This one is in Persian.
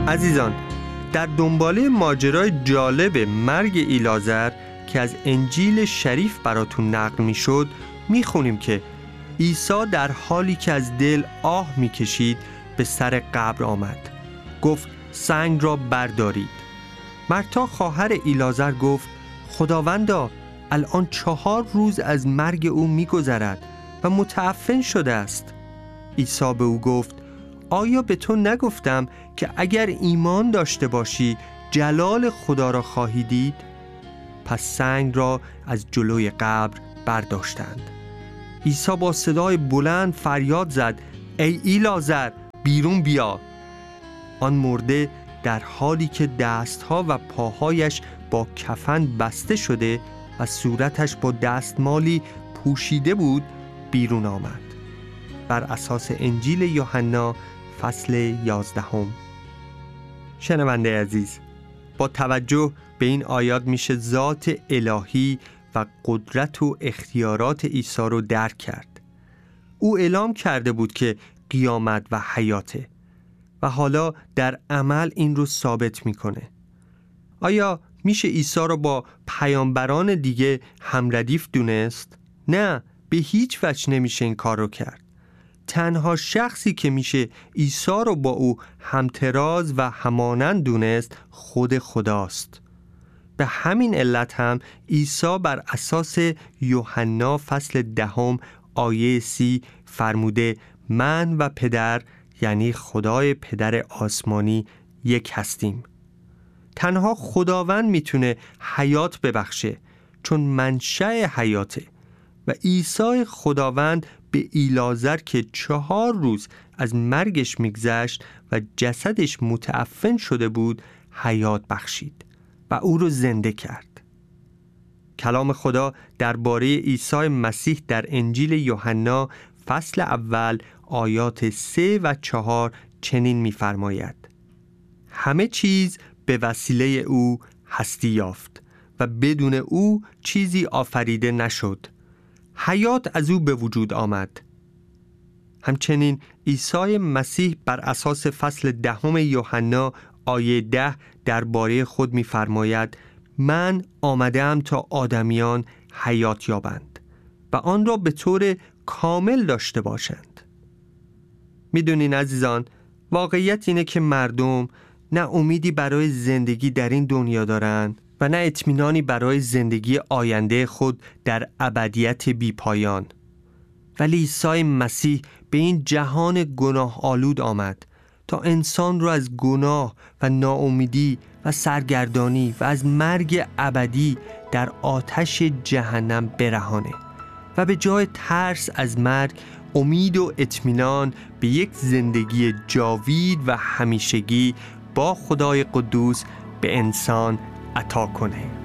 عزیزان، در دنباله ماجرای جالب مرگ ایلازر که از انجیل شریف براتون نقل می شد می خونیم که عیسی در حالی که از دل آه می کشید به سر قبر آمد. گفت سنگ را بردارید. مرتا خواهر ایلازر گفت خداوندا، الان 4 روز از مرگ او می گذرد و متعفن شده است. عیسی به او گفت آیا به تو نگفتم که اگر ایمان داشته باشی جلال خدا را خواهی دید؟ پس سنگ را از جلوی قبر برداشتند. عیسی با صدای بلند فریاد زد ای ایلازر بیرون بیا. آن مرده در حالی که دستها و پاهایش با کفن بسته شده و صورتش با دستمالی پوشیده بود بیرون آمد. بر اساس انجیل یوحنا فصل 11. شنونده عزیز، با توجه به این آیات میشه ذات الهی و قدرت و اختیارات عیسی رو درک کرد. او اعلام کرده بود که قیامت و حیاته و حالا در عمل این رو ثابت میکنه. آیا میشه عیسی رو با پیامبران دیگه همردیف دونست؟ نه، به هیچ وجه نمیشه این کار رو کرد. تنها شخصی که میشه عیسی رو با او همتراز و همانند دونست خود خداست. به همین علت هم عیسی بر اساس یوحنا فصل 10 آیه 30 فرموده من و پدر، یعنی خدای پدر آسمانی، یک هستیم. تنها خداوند میتونه حیات ببخشه چون منشأ حیاته و عیسی خداوند به ایلازر که 4 روز از مرگش میگذشت و جسدش متعفن شده بود حیات بخشید و او رو زنده کرد. کلام خدا درباره عیسی مسیح در انجیل یوحنا فصل 1 آیات 3 و 4 چنین می‌فرماید همه چیز به وسیله او هستی یافت و بدون او چیزی آفریده نشد. حیات از او به وجود آمد. همچنین عیسی مسیح بر اساس فصل 10 یوحنا آیه 10 درباره خود می‌فرماید من آمدم تا آدمیان حیات یابند و آن را به طور کامل داشته باشند. میدونین عزیزان، واقعیت اینه که مردم نه امیدی برای زندگی در این دنیا دارن و نه اطمینانی برای زندگی آینده خود در ابدیت بی پایان. ولی عیسی مسیح به این جهان گناه آلود آمد تا انسان رو از گناه و ناامیدی و سرگردانی و از مرگ ابدی در آتش جهنم برهانه و به جای ترس از مرگ امید و اطمینان به یک زندگی جاوید و همیشگی با خدای قدوس به انسان عطا کنه.